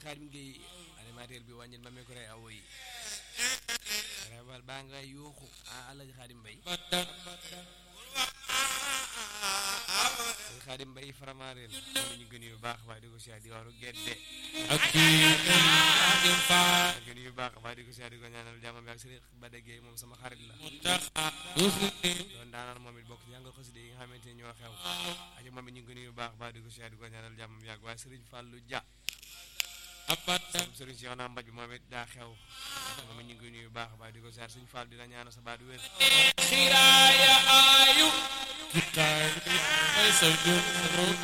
Xaadim Gueye animateur bi wàññil ma micro yi awo yi rebal baa nga yuuxu Alaaji Xaadim Mbay Xaadim Mbay Faramareen moom ñu gën yu baax waaye di ko siyaar di waru gedde ak gën yu baax waaye di ko siyaar di ko ñaanal jàmmam ak Sëriñ Bada Gueye moom sama xarit la doon daanaan moom it bokk jàngal xasida yi nga xamante ni ñoo xew ak moom it ñu gën yu baax waaye di ko siyaar di ko ñaanal jàmmam yàgg waaye Sëriñ Fallou Dia Sëriñ Cheikh naa mbaj bi moom it daa xew moom it ñu ngi nuyu baax baax di ko siyaar Sëriñ Fall dina ñaanal sa baat wér xiraaya ayu